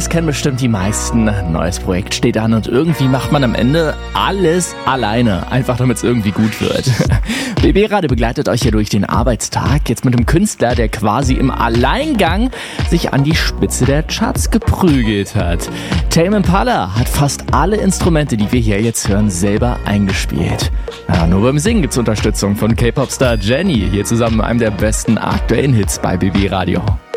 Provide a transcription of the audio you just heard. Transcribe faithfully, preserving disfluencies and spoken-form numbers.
kennen bestimmt die meisten. Ein neues Projekt steht an und irgendwie macht man am Ende alles alleine. Einfach damit es irgendwie gut wird. B B Radio begleitet euch hier durch den Arbeitstag. Jetzt mit einem Künstler, der quasi im Alleingang sich an die Spitze der Charts geprügelt hat. Tame Impala hat fast alle Instrumente, die wir hier jetzt hören, selber eingespielt. Ja, nur beim Singen gibt's Unterstützung von K-Pop-Star Jennie. Hier zusammen mit einem der besten aktuellen Hits bei B B Radio.